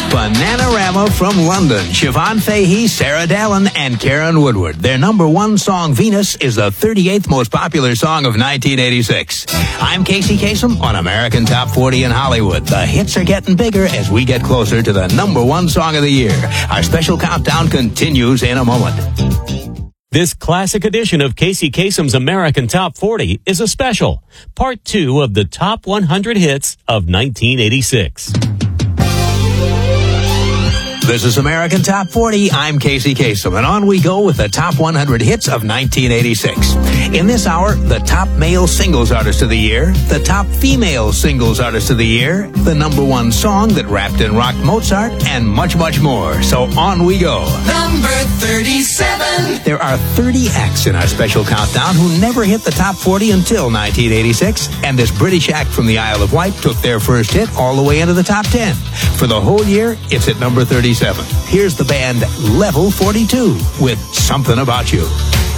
Bananarama from London. Siobhan Fahey, Sarah Dallin, and Karen Woodward. Their number one song, Venus, is the 38th most popular song of 1986. I'm Casey Kasem on American Top 40 in Hollywood. The hits are getting bigger as we get closer to the number one song of the year. Our special countdown continues in a moment. This classic edition of Casey Kasem's American Top 40 is a special, part 2 of the top 100 hits of 1986. This is American Top 40. I'm Casey Kasem, and on we go with the top 100 hits of 1986. In this hour, the top male singles artist of the year, the top female singles artist of the year, the number one song that rapped and rocked Mozart, and much, much more. So on we go. Number 37. There are 30 acts in our special countdown who never hit the top 40 until 1986, and this British act from the Isle of Wight took their first hit all the way into the top 10. For the whole year, it's at number 37. Here's the band Level 42 with Something About You.